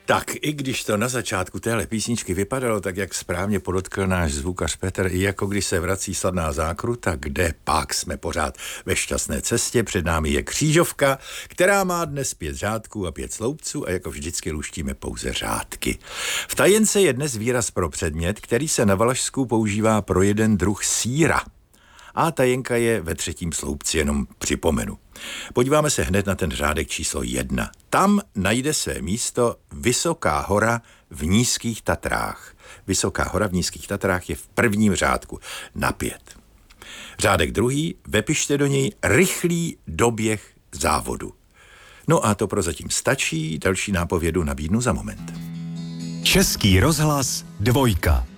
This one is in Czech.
Tak i když to na začátku téhle písničky vypadalo tak, jak správně podotkl náš zvukař Petr, i jako když se vrací slavná zákruta, kde pak jsme pořád ve šťastné cestě, před námi je křížovka, která má dnes 5 řádků a 5 sloupců a jako vždycky luštíme pouze řádky. V tajence je dnes výraz pro předmět, který se na Valašsku používá pro jeden druh sýra. A tajenka je ve 3. sloupci, jenom připomenu. Podíváme se hned na ten řádek číslo 1. Tam najde své místo Vysoká hora v Nízkých Tatrách. Vysoká hora v Nízkých Tatrách je v 1. řádku na 5. Řádek 2. Vepište do něj rychlý doběh závodu. No a to prozatím stačí, další nápovědu nabídnu za moment. Český rozhlas 2.